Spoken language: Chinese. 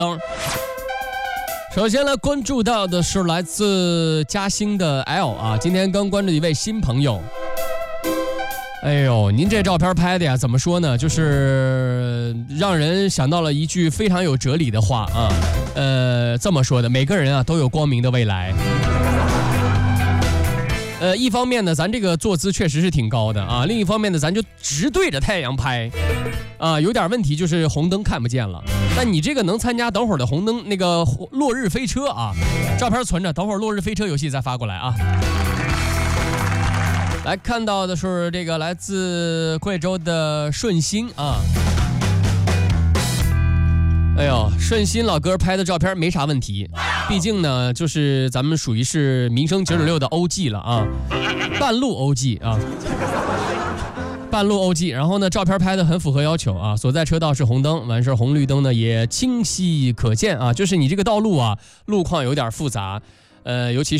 首先来关注到的是来自嘉兴的 L 啊，今天刚关注一位新朋友。哎呦，您这照片拍的呀，怎么说呢？就是让人想到了一句非常有哲理的话啊。这么说的，每个人啊都有光明的未来。一方面呢，咱这个坐姿确实是挺高的啊，另一方面呢，咱就直对着太阳拍，啊，有点问题就是红灯看不见了。但你这个能参加等会儿的红灯那个落日飞车啊，照片存着，等会儿落日飞车游戏再发过来啊。来看到的是这个来自贵州的顺心啊。哎呦，顺心老哥拍的照片没啥问题，毕竟呢，就是咱们属于是民生996的 OG 了啊，半路 OG 啊，半路 OG。然后呢，照片拍的很符合要求啊，所在车道是红灯，完事红绿灯呢也清晰可见啊，就是你这个道路啊，路况有点复杂，尤其是